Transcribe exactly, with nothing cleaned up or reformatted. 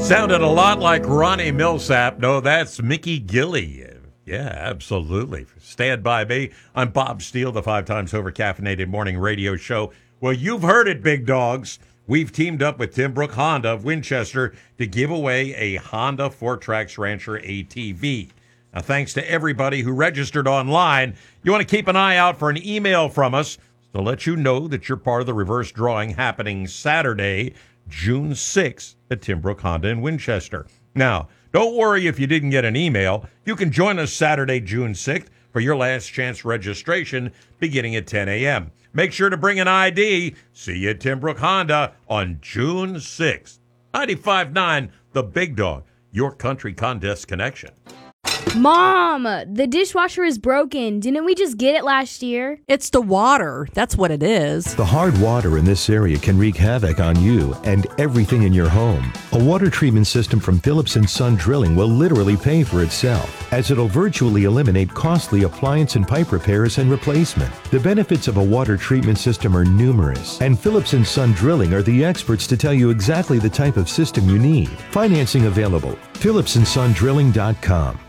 Sounded a lot like Ronnie Millsap. No, that's Mickey Gilley. Yeah, absolutely. Stand by me. I'm Bob Steele, the five times over caffeinated morning radio show. Well, you've heard it, big dogs. We've teamed up with Timbrook Honda of Winchester to give away a Honda Four Tracks Rancher A T V. Now, thanks to everybody who registered online. You want to keep an eye out for an email from us to let you know that you're part of the reverse drawing happening Saturday, June sixth at Timbrook Honda in Winchester. Now, don't worry if you didn't get an email. You can join us Saturday, June sixth for your last chance registration beginning at ten a.m. Make sure to bring an I D. See you at Timbrook Honda on June sixth. ninety-five point nine, The Big Dog, your country contest connection. Mom, the dishwasher is broken. Didn't we just get it last year? It's the water. That's what it is. The hard water in this area can wreak havoc on you and everything in your home. A water treatment system from Phillips and Son Drilling will literally pay for itself, as it'll virtually eliminate costly appliance and pipe repairs and replacement. The benefits of a water treatment system are numerous, and Phillips and Son Drilling are the experts to tell you exactly the type of system you need. Financing available. Phillips and Son Drilling dot com.